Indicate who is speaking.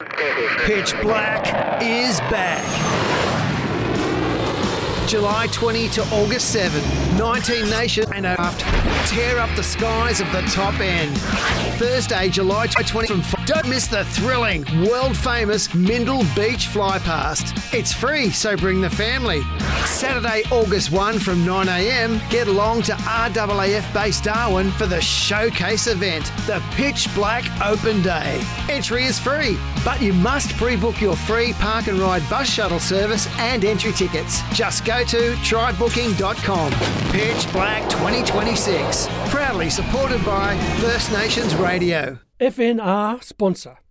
Speaker 1: Pitch Black is back. July 20 to August 7. 19 nations and a craft tear up the skies of the top end. Thursday, July 20 from 5. Don't miss the thrilling, world-famous Mindle Beach Fly Past. It's free, so bring the family. Saturday, August 1 from 9 a.m. Get along to RAAF Base Darwin for the showcase event, the Pitch Black Open Day. Entry is free, but you must pre-book your free park and ride bus shuttle service and entry tickets. Just go to trybooking.com. Pitch Black 2026. Proudly supported by First Nations Radio.
Speaker 2: FNR sponsor.